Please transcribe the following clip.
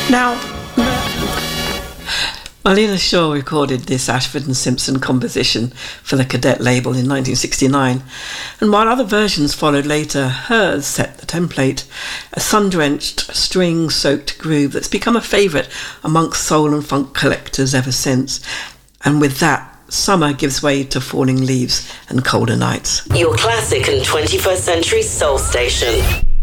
Now, Marlena Shaw recorded this Ashford and Simpson composition for the Cadet label in 1969, and while other versions followed later, hers set the template, a sun-drenched, string-soaked groove that's become a favourite amongst soul and funk collectors ever since. And with that, summer gives way to falling leaves and colder nights. Your classic and 21st century soul station.